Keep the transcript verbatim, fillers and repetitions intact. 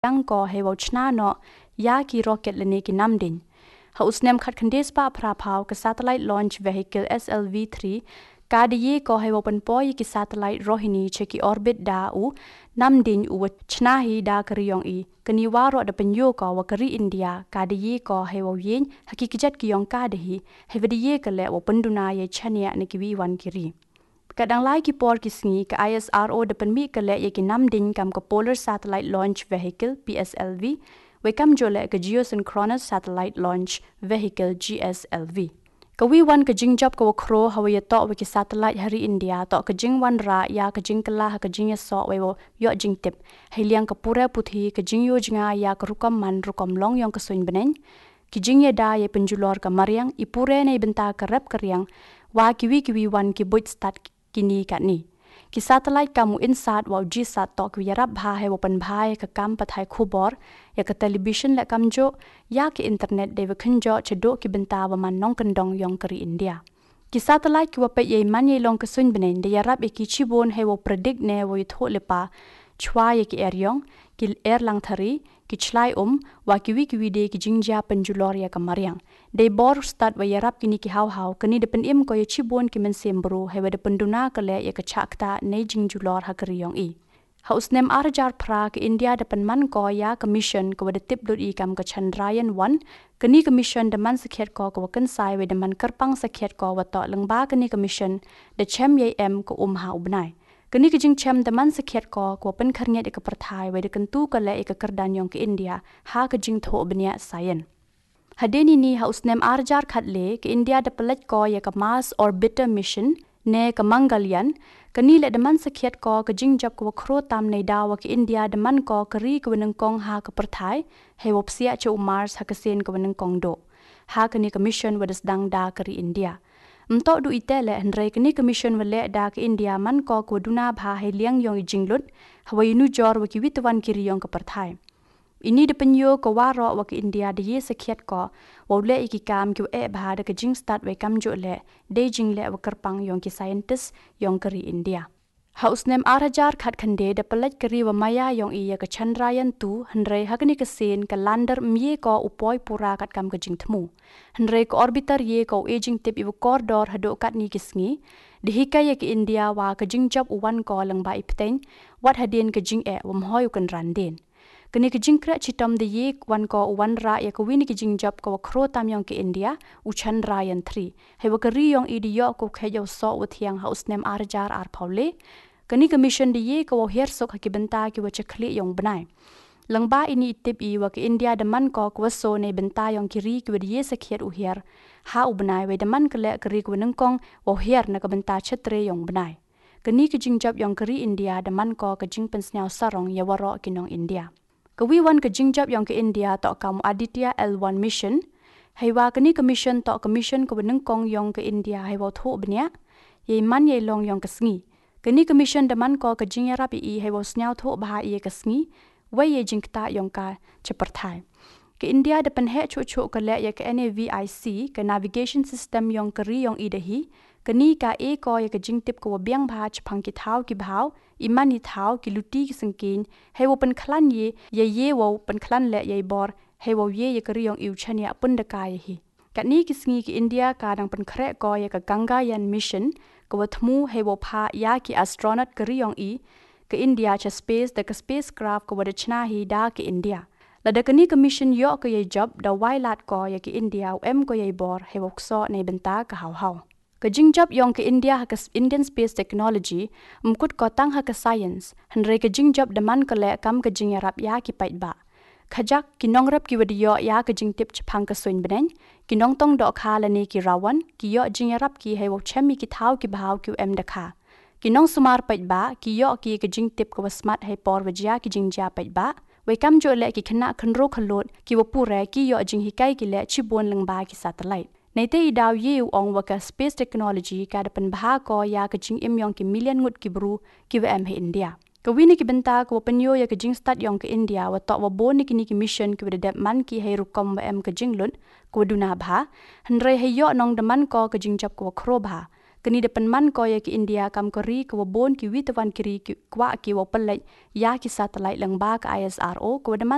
yang ko hewa chna no ya ki rocket lene ki namdin. Ha usnem khat khandes pa praphaw ke satellite launch vehicle S L V three ka de ye ko hewa panpoy ki satellite Rohini che ki orbit da u namdin u chna hi da kriyong i kani waro da penyo ko wa kari India ka de ye ko hewa yen hakikijat ki yong ka de hi hewa de ye kale wa penduna ye chania ne ki wi wan kiri. Kadang lai ki por kisngi ke I S R O depan mi ke le ye ki namdin kam ke Polar Satellite Launch Vehicle P S L V we kam jole ke Geosynchronous Satellite Launch Vehicle G S L V. Ke wi wan ke jing job ke wakro hawa ye tok we ki satellite hari India tok ke jing wan ra ya ke jing kala ke jing ye so we wo yo jing tip hai liang ke pura puthi ke jing yo jinga ya ke rukom man rukom long yong ke suin benen ki jing ye da ye penjulor ke mariang i pure nei benta ke rep keriang wa ki wi ki wi wan ki buit start kini kat ni ki satellite kamu insat wa ji sat tok wi rap bha he open bhai ka kam pathai khubor ya ka television la kam jo ya ki internet de khin jo chedo ki benta wa man nong kandong yong kari India ki satellite ki wa pe ye man ye long ka sun benen de ya rap e ki chibon he wo predict ne wo tho le pa chwa ye ki eryong ki er lang thari ki chlai um wa ki wi ki wi de ki jingja penjulor ya ka mariang de bor start wa yarap kini ki haw haw kani de pen im ko ye chibon ki men sembro he wa de penduna ka le ye ka chakta ne jingjulor ha kriyong i ha usnem arjar pra ki India de pen man ko ya commission ko de tip dot i kam ka Chandrayaan one kani commission de man sakhet ko ko kan sai we de man karpang sakhet ko wa to lengba kani commission de chem ye em ko um ha ubnai kani ki jing chem de man sakhet ko ko pen kharnge de ka prathai we de kan tu ka le e ka kardan yong ki India ha ka jing tho bnia sayen hadeni ni ha usnem arjar khatle ki India de palat ko ye ka Mars orbiter mission ne ka Mangalyaan kani le de man sakhet ko ka jing jab ko khro tam nei da wa ki India de man ko kari ko nang kong ha ka prathai he wopsia che Mars ha ka sen ko nang kong do ha kani ka mission wa das dang da kari India mto du itele henre kini commission wale da ke India man ko ko duna bha he liang yong jinglut hawai nu jor wa ki witwan kiri yong ka parthai ini de penyo ko waro wa ki India de ye sakhet ko wole iki kam ki e bha de ke jing start we kam jo le de jing le wa karpang yong ki scientist yong kari India Haus nem arajar khat khande de palat kari wa maya yong iya ka Chandrayaan two henre hakni ka sen ka lander mye ko upoi pura kat kam ka jing thmu henre ko orbiter ye ko aging tip i corridor hado kat ni kisngi de hikaya ki India wa ka jing job wan ko lang ba ipten wat hadin ka jing e wam hoy kan randen kani ka jing kra chitom de ye wan ko wan ra ya ko wini ki jing job ko khro tam yong ki India u Chandrayaan three he wa ka ri yong i di yo ko khejo so wa thiang haus nem arajar ar paule kani commission de ye ko her sok ki benta ki wa chkhli yong banai langba ini tip i wa ki India de man ko ko so ne benta yong ki ri ki ye sakhet u her ha u banai we de man kle kri ko nang kong wo her na ka benta chatre yong banai kani ki jing job yong kri India de man ko ka jing pen snyao sarong ya waro ki nong India ka wi wan ka jing job yong ki India to kam Aditya L one mission heiwa kani commission to commission ko nang kong yong ki India heiwa tho bnya ye man ye long yong ka sngi kani commission de man ko ka jing ya rapi i heiwa snyao tho ba i ka sngi we ye jing ta yong ka chaparthai ke India de pen he chu chu ka le ye ka N A V I C ka navigation system yong ka ri yong i de hi kani ka e ko ye ka jing tip ko biang bha chphang ki thau ki bhaw imani thau ki luti ki sangkin he wo pen khlan ye ye ye wo pen khlan le ye bor he wo ye ye ka ri yong iu chania pun de ka ye hi kani ki sngi ki India ka dang pen khre ko ye ka Gangayaan mission ko thmu he wo pha ya ki astronaut ka ri yong i ka India cha space de ka spacecraft ko wada chna hi da ki India la de kani commission yo ko ye job da wailat ko ye ki India em ko ye bor he wo so nei benta ka haw haw ka jing job yong ka India ha ka Indian space technology mkut ko tang ha ka science hanre ka jing job de man ka le kam ka jing rap ya ki pait ba khajak kinong rap ki wadiyo ya ka jing tip chphang ka soin benen kinong tong do kha la ne ki rawan ki yo jing rap ki he wo chemi ki thau ki bhaw ki em da kha kinong sumar pait ba ki yo ki ka jing tip ko smart he por wajia ki jing ja pait ba we kam jo le ki khna khnro khalot ki wo pure ki yo jing hikai ki le chibon lang ba ki satellite nei te i daw ye ong wa ka space technology ka da pan bha ko ya ka jing im yong ki million ngut ki bru ki we em he India ka wini ki benta ko penyo ya ka jing start yong ki India wa to wa bon ni ki ni ki mission ki de man ki he rukom wa em ka jing lut ko duna bha hanre he yo nong de man ko ka jing jap ko khro bha kani de pen man ko ya ki India kam ko ri ko bon ki witawan ki ri ki kwa ki wo pelai ya ki satellite lang ba ka I S R O ko de man